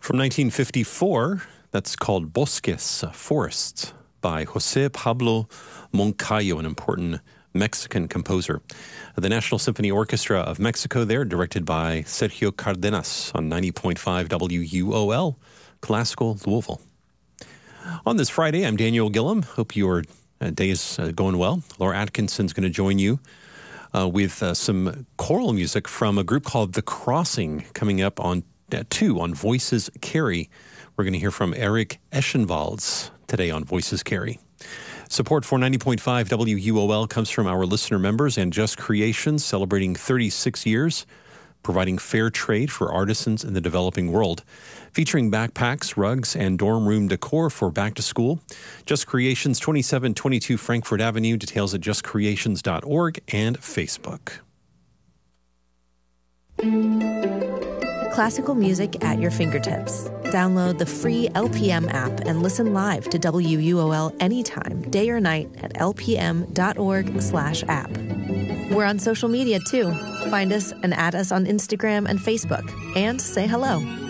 From 1954, that's called Bosques, Forests, by José Pablo Moncayo, an important Mexican composer. The National Symphony Orchestra of Mexico there, directed by Sergio Cardenas on 90.5 WUOL, Classical Louisville. On this Friday, I'm Daniel Gillum. Hope your day is going well. Laura Atkinson's going to join you with some choral music from a group called The Crossing coming up on 2 on Voices Carry. We're going to hear from Eric Eschenwalds today on Voices Carry. Support for 90.5 WUOL comes from our listener members and Just Creations, celebrating 36 years, providing fair trade for artisans in the developing world. Featuring backpacks, rugs, and dorm room decor for back to school. Just Creations, 2722 Frankfurt Avenue. Details at justcreations.org and Facebook. Classical music at your fingertips. Download the free LPM app and listen live to WUOL anytime, day or night at lpm.org/app. We're on social media too. Find us and add us on Instagram and Facebook, and say hello.